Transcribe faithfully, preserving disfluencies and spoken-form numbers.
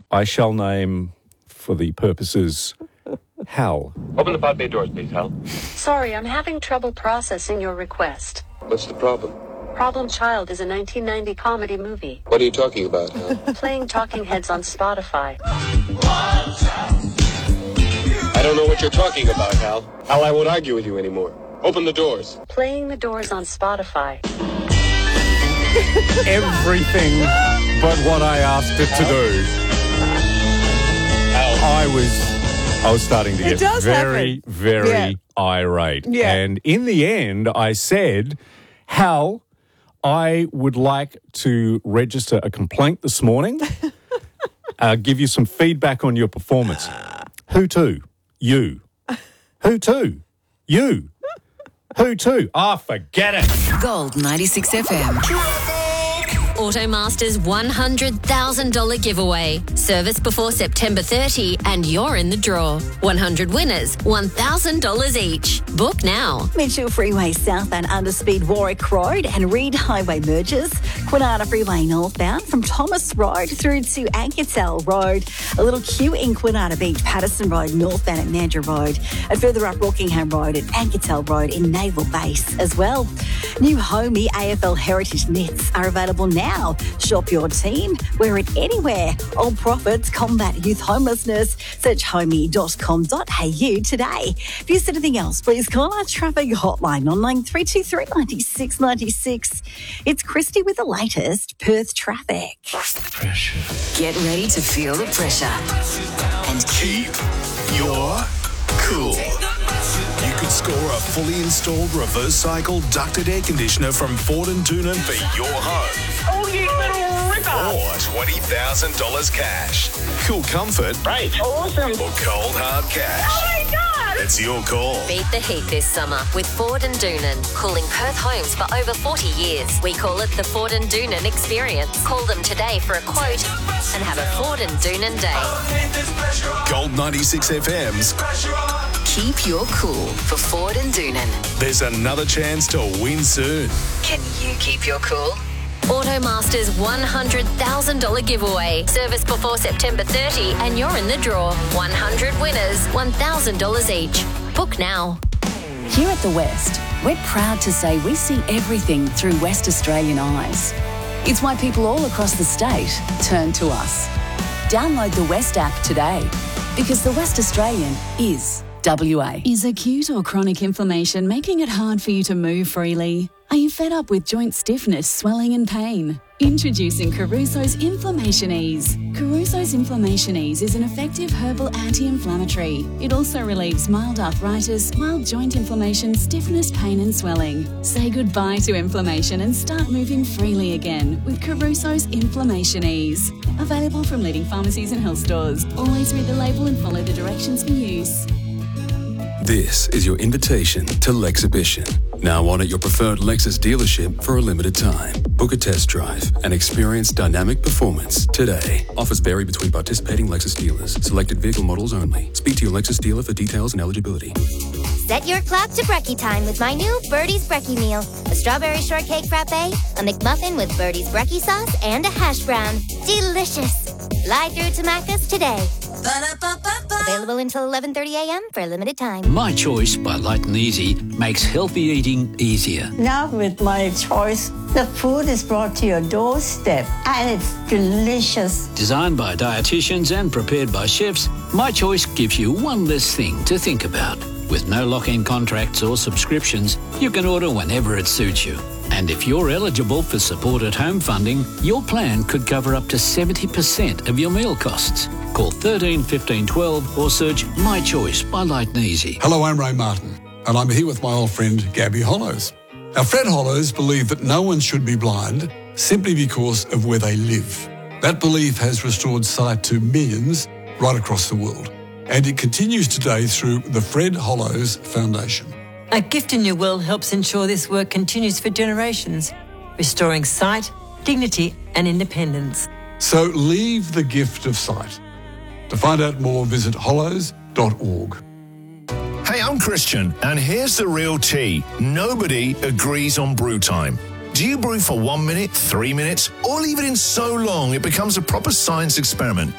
I shall name, for the purposes, Hal. Open the pod bay doors, please, Hal. Sorry, I'm having trouble processing your request. What's the problem? Problem Child is a nineteen ninety comedy movie. What are you talking about, Hal? Playing Talking Heads on Spotify. I don't know what you're talking about, Hal. Hal, I won't argue with you anymore. Open the doors. Playing the Doors on Spotify. Everything but what I asked it to do. Hal. I was I was starting to It get does very, happen. very Yeah. irate. Yeah. And in the end, I said, Hal, I would like to register a complaint this morning, uh, give you some feedback on your performance. Who to? You. Who to? You. Who to? Ah, forget it. Gold ninety-six F M. Automaster's one hundred thousand dollars giveaway. Service before September thirtieth and you're in the draw. one hundred winners, one thousand dollars each. Book now. Mitchell Freeway southbound Underspeed Warwick Road and Reed Highway merges. Quinana Freeway northbound from Thomas Road through to Anketel Road. A little queue in Quinana Beach, Patterson Road northbound at Mandurah Road. And further up Rockingham Road and Anketel Road in Naval Base as well. New Homey A F L Heritage knits are available now. Shop your team, wear it anywhere. Old Profits combat youth homelessness. Search homey dot com dot a u today. If you see anything else, please call our traffic hotline on nine three two three, nine six nine six. It's Christy with the latest Perth traffic. Get ready to feel the pressure and keep Your cool. You could score a fully installed reverse cycle ducted air conditioner from Ford and Doonan for your home. Oh, you little ripper! Or twenty thousand dollars cash. Cool comfort. Right. Awesome. Or cold hard cash. Oh, my God! It's your call. Beat the heat this summer with Ford and Doonan. Cooling Perth homes for over forty years. We call it the Ford and Doonan experience. Call them today for a quote and have a Ford and Doonan day. Gold ninety-six F M's. keep your cool for Ford and Doonan. There's another chance to win soon. Can you keep your cool? Automaster's one hundred thousand dollars giveaway. Service before September thirtieth and you're in the draw. one hundred winners, one thousand dollars each. Book now. Here at The West, we're proud to say we see everything through West Australian eyes. It's why people all across the state turn to us. Download the West app today, because the West Australian is W A. Is acute or chronic inflammation making it hard for you to move freely? Are you fed up with joint stiffness, swelling and pain? Introducing Caruso's Inflammation Ease. Caruso's Inflammation Ease is an effective herbal anti-inflammatory. It also relieves mild arthritis, mild joint inflammation, stiffness, pain and swelling. Say goodbye to inflammation and start moving freely again with Caruso's Inflammation Ease. Available from leading pharmacies and health stores. Always read the label and follow the directions for use. This is your invitation to Lexhibition. Now on at your preferred Lexus dealership for a limited time. Book a test drive and experience dynamic performance today. Offers vary between participating Lexus dealers. Selected vehicle models only. Speak to your Lexus dealer for details and eligibility. Set your clock to brekkie time with my new Birdie's Brekkie Meal. A strawberry shortcake frappe, a McMuffin with Birdie's Brekkie sauce, and a hash brown. Delicious. Fly through to Macca's today. Available until eleven thirty a.m. for a limited time. My Choice by Light and Easy makes healthy eating easier. Now with My Choice, the food is brought to your doorstep and it's delicious. Designed by dietitians and prepared by chefs, My Choice gives you one less thing to think about. With no lock-in contracts or subscriptions, you can order whenever it suits you. And if you're eligible for supported home funding, your plan could cover up to seventy percent of your meal costs. Call thirteen fifteen twelve or search My Choice by Light and Easy. Hello, I'm Ray Martin, and I'm here with my old friend Gabby Hollows. Now, Fred Hollows believed that no one should be blind simply because of where they live. That belief has restored sight to millions right across the world, and it continues today through the Fred Hollows Foundation. A Gift in Your Will helps ensure this work continues for generations, restoring sight, dignity and independence. So leave the gift of sight. To find out more, visit hollows dot org. Hey, I'm Christian, and here's the real tea. Nobody agrees on brew time. Do you brew for one minute, three minutes, or leave it in so long it becomes a proper science experiment?